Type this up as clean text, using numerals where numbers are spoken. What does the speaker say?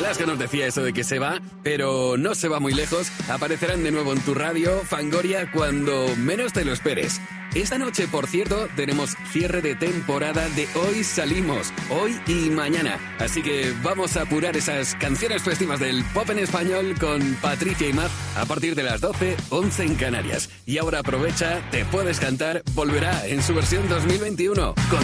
Alaska nos decía eso de que se va, pero no se va muy lejos. Aparecerán de nuevo en tu radio, Fangoria, cuando menos te lo esperes. Esta noche, por cierto, tenemos cierre de temporada de Hoy Salimos, hoy y mañana. Así que vamos a apurar esas canciones festivas del pop en español con Patricia y Mar a partir de las 12, 11 en Canarias. Y ahora aprovecha, Te Puedes Cantar volverá en su versión 2021 con